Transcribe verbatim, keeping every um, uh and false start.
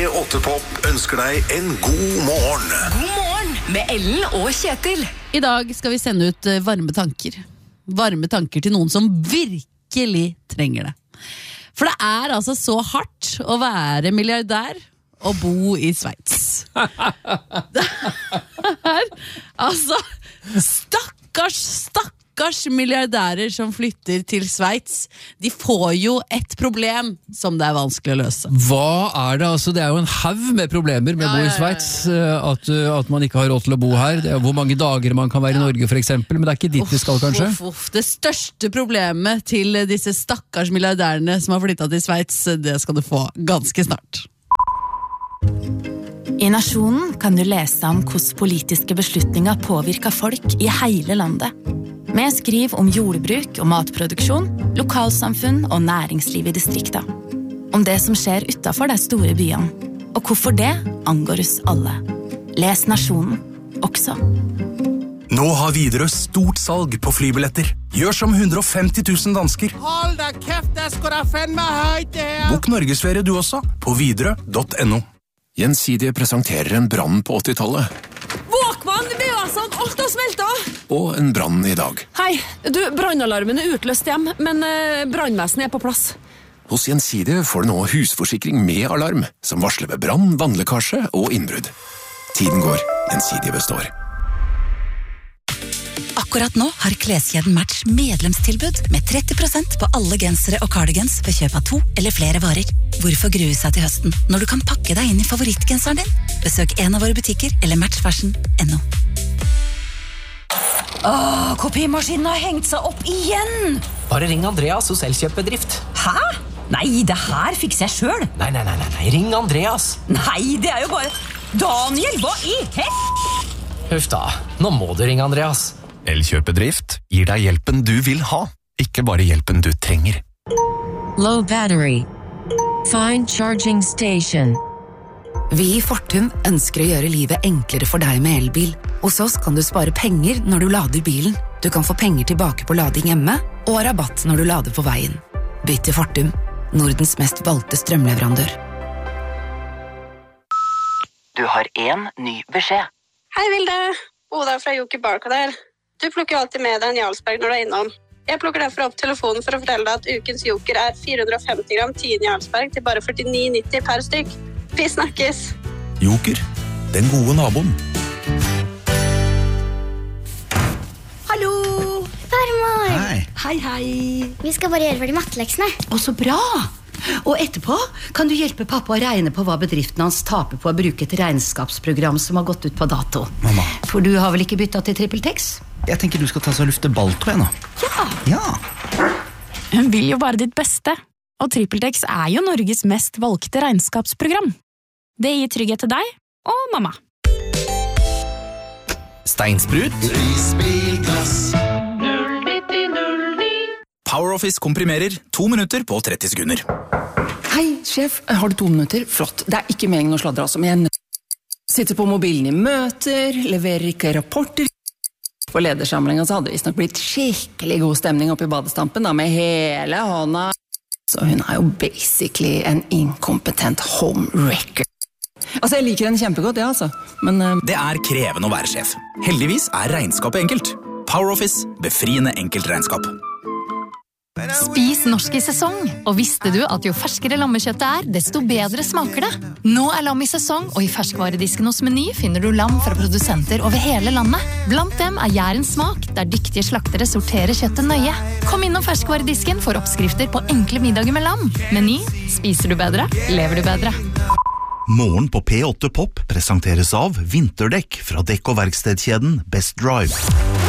åtte Pop ønsker deg en god morgen. God morgen med Ellen og Kjetil. I dag skal vi sende ut varme tanker. Varme tanker til noen som virkelig trenger det. For det er altså så hardt å være milliardær og bo i Sveits. Det er altså stakkars, stakkars milliardærer som flytter til Sveits. De får jo et problem som det er vanskelig å løse. Hva er det? Altså, det er jo en haug med problemer med å Ja, bo i ja, ja, ja. Sveits. At, at man ikke har råd til å bo her. Det er hvor mange dager man kan være i Norge for eksempel, men det er ikke dit vi skal kanskje. Uff, uff. Det største problemet til disse stakkars milliardærene som har flyttet til Sveits, det skal du få ganske snart. I Nasjonen kan du lese om hvordan politiske beslutninger påvirker folk i hele landet. Vi skriver om jordbruk og matproduksjon, lokalsamfunn og næringsliv i distrikter. Om det som skjer utenfor de store byene, og hvorfor det angår oss alle. Les Nasjonen også. Nå har Widerøe stort salg på flybilletter. Gjør som one hundred fifty thousand dansker. Hold da kæft, det skal da fandme højt det her. Bok Norgesferie du også, på widerøe punktum no. Gjensidige presenterer en brann på åttitallet. Våkvann, det er sånn, alt har smeltet. Og en brann i dag. Hei, du, brannalarmen er utløst hjem, men eh, brannvesenet er på plass. Hos Gjensidige får du nå husforsikring med alarm, som varsler ved brann, vannlekkasje og innbrudd. Tiden går, Gjensidige består. Akkurat nå har kleskjeden Match medlemstilbud med tretti prosent på alle gensere og cardigans ved kjøp av to eller flere varer. Hvorfor grue seg til høsten når du kan pakke deg inn i favorittgenseren din? Besøk en av våre butikker eller match fashion punktum no. Åh, kopimaskinen har hengt seg opp igjen! Bare ring Andreas hos Elkjøp-bedrift. Hæ? Nei, det her fikser jeg selv. Nei, nei, nei, nei, nei, ring Andreas. Nei, det er jo bare... Daniel, hva i hell? Huff da, nå må du ringe Andreas. Elkjøp-bedrift gir deg hjelpen du vil ha, ikke bare hjelpen du trenger. Low battery. Find charging station. Vi i Fortum ønsker å gjøre livet enklere for deg med elbil. Hos oss kan du spare penger når du lader bilen. Du kan få penger tilbake på lading hjemme, og rabatt når du lader på veien. Bytt til Fortum, Nordens mest valgte strømleverandør. Du har en ny beskjed. Hei Vilde, Oda fra Joker Barcode her. Du plukker jo alltid med deg en Jarlsberg når du er innom. Jeg plukker derfor opp telefonen for å fortelle deg at ukens Joker er fire hundre femti gram tien Jarlsberg til bare førtini nitti per stykk. Vi snakkes! Joker, den gode naboen. Hallo! Farmor! Hei. Hei, hei. Vi skal bare gjøre ferdig matteleksene. Å, så bra! Og etterpå kan du hjelpe pappa å regne på hva bedriften hans taper på å bruke et regnskapsprogram som har gått ut på dato. Mamma. For du har vel ikke byttet til TrippelTex? Jeg tenker du skal ta så lufte balltå igjen nå. Ja! Ja. Hun vil jo bare ditt beste, og TrippelTex er jo Norges mest valgte regnskapsprogram. Det gir trygghet til deg og mamma. Steinsprut. Risbilglass. PowerOffice komprimerer to minutter på tretti sekunder. Hei, sjef. Har du to minutter? Flott. Det er ikke meningen å sladre, altså, men jeg sitter på mobilen i møter, leverer ikke rapporter. På ledersamlingen så hadde det visst nok blitt skikkelig god stemning oppe i badestampen, da, med hele hånda. Så hun er jo basically en inkompetent homewrecker. Altså, jeg liker henne kjempegodt, ja, altså. Men uh... det er krevende å være sjef. Heldigvis er regnskapet enkelt. PowerOffice, befriende enkelt regnskap. Spis norsk i sesong, og visste du at jo ferskere lammekjøttet er, desto bedre smaker det. Nå er lam i sesong, og i ferskvaredisken hos Meny finner du lam fra produsenter over hele landet. Blant dem er Jærens smak, der dyktige slaktere sorterer kjøttet nøye. Kom innom ferskvaredisken for oppskrifter på enkle middager med lam. Meny, spiser du bedre, lever du bedre. Morgen på P åtte Pop presenteres av vinterdekk fra dekk- og verkstedkjeden Best Drive.